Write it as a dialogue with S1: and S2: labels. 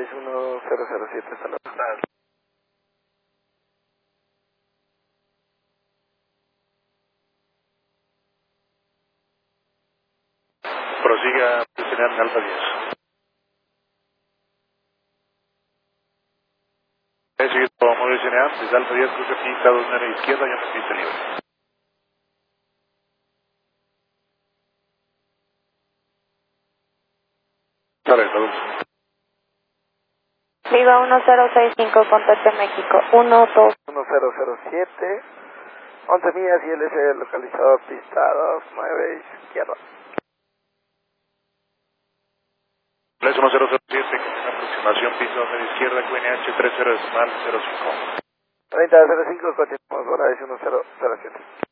S1: Volaris 1007, hasta luego.
S2: Prosiga, señal Alfa 10. He seguido móvil señal, desde Alfa 10, cruce pista 29 izquierda, ya me pista libre. Sale, saludos.
S3: Viva 1065, contacto México,
S1: 1007, 11 millas y LS localizado pista 29 izquierda.
S2: Les 1007, con aproximación pista 29 izquierda, QNH 30 05.
S1: 3005, continuamos, Volaris 1007.